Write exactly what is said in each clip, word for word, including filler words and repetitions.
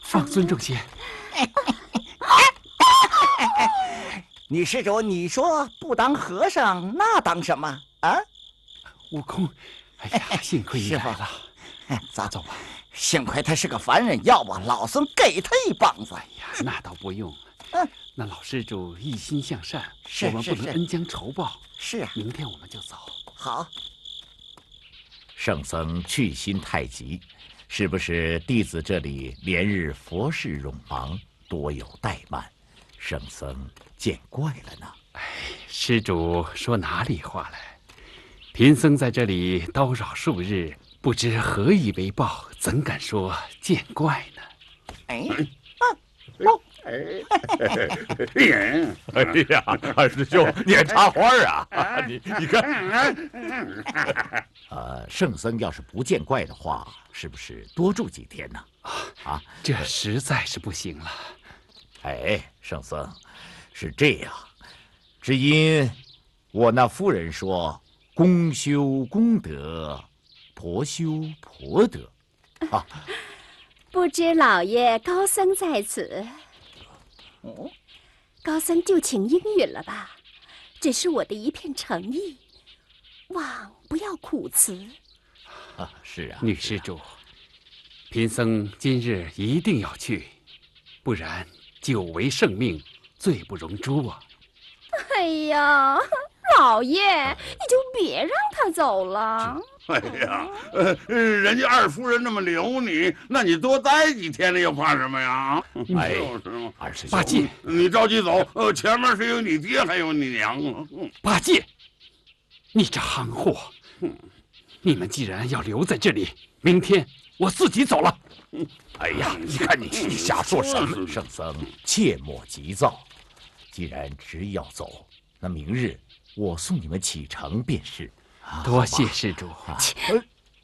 放尊重些。 女施主，你说不当和尚，那当什么啊？ 悟空，哎呀，幸亏你来了。 咱走吧。幸亏他是个凡人，要不老孙给他一棒子。 哎呀，那倒不用。 嗯， 那老施主一心向善， 是我们不能恩将仇报。 是啊， 明天我们就走。 好。 圣僧去心太急，是不是弟子这里连日佛事冗忙，多有怠慢，圣僧见怪了呢？ 哎，施主说哪里话来？贫僧在这里叨扰数日，不知何以为报，怎敢说见怪呢？ 哎， 哎，哎呀，二师兄，你还插花啊？你你看，呃，圣僧要是不见怪的话，是不是多住几天呢？啊， 这实在是不行了。 哎，圣僧，是这样，只因我那夫人说，公修公德，婆修婆德，啊， 不知老爷高僧在此。 哦， 高僧就请应允了吧，只是我的一片诚意，望不要苦辞。 啊，是啊， 女施主，贫僧今日一定要去，不然久违圣命，罪不容诛啊！ 哎呀，老爷，你就别让他走了。 哎呀，呃，人家二夫人那么留你，那你多待几天了，又怕什么呀？ 哎， 就是嘛。 二师兄， 八戒， 你着急走，呃，前面是有你爹，还有你娘啊。 八戒，你这憨货！你们既然要留在这里，明天我自己走了。 哎呀，你看你你瞎说什么？圣僧切莫急躁，既然执意要走，那明日我送你们启程便是。 多谢施主。 哼，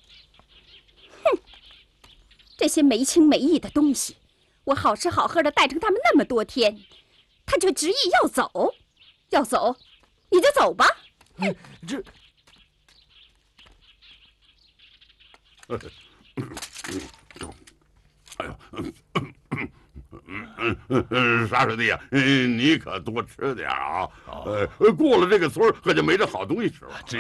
这些没情没义的东西，我好吃好喝的带着他们那么多天，他却执意要走，要走，你就走吧。 嗯，这。 哎呦，沙师弟啊，你可多吃点啊！呃，过了这个村可就没这好东西吃了。